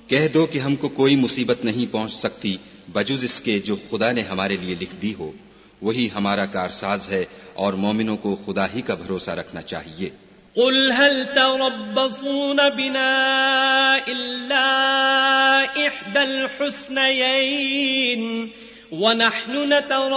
कह दो कि हमको कोई मुसीबत नहीं पहुंच सकती बजुज इसके जो खुदा ने हमारे लिए लिख दी हो। वही हमारा कारसाज है और मोमिनों को खुदा ही का भरोसा रखना चाहिए। कुल हल तरब्बसून बिना इल्ला इह्दल हुस्नयैन व नहनु